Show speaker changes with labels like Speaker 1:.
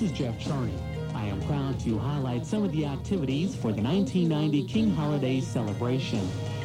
Speaker 1: is Jeff Charney. I am proud to highlight some of the activities for the 1990 King Holiday celebration.